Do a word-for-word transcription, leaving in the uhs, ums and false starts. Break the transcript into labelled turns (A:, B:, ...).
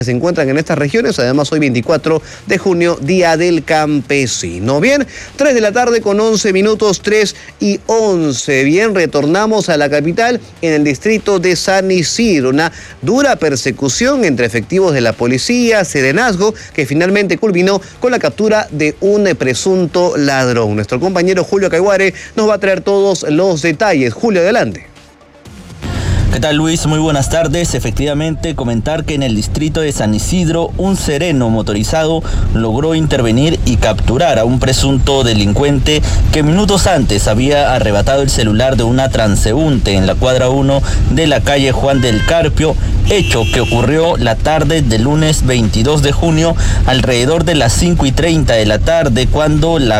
A: se encuentran en estas regiones. Además, hoy veinticuatro de junio, Día del Campesino. Bien, tres de la tarde con once minutos, tres y once. Bien, retornamos a la capital en el distrito de San Isidro. Una dura persecución entre efectivos de la policía, serenazgo, que finalmente culminó con la captura de un presunto ladrón. Nuestro compañero Julio Caiguare nos va a traer todos los detalles. Julio, adelante.
B: ¿Qué tal, Luis? Muy buenas tardes. Efectivamente, comentar que en el distrito de San Isidro, un sereno motorizado logró intervenir y capturar a un presunto delincuente que minutos antes había arrebatado el celular de una transeúnte en la cuadra uno de la calle Juan del Carpio, hecho que ocurrió la tarde del lunes veintidós de junio alrededor de las cinco y treinta de la tarde, cuando la